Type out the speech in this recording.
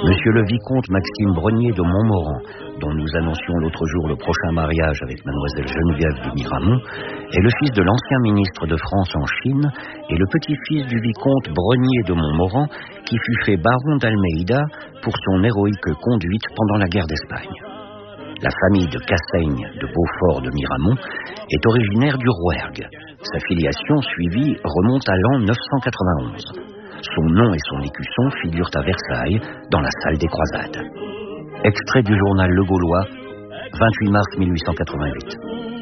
Monsieur le vicomte Maxime Brenier de Montmoran, dont nous annoncions l'autre jour le prochain mariage avec mademoiselle Geneviève de Miramont, est le fils de l'ancien ministre de France en Chine et le petit-fils du vicomte Brenier de Montmoran qui fut fait baron d'Almeida pour son héroïque conduite pendant la guerre d'Espagne. La famille de Cassaigne de Beaufort de Miramont est originaire du Rouergue. Sa filiation suivie remonte à l'an 991. Son nom et son écusson figurent à Versailles, dans la salle des croisades. Extrait du journal Le Gaulois, 28 mars 1888.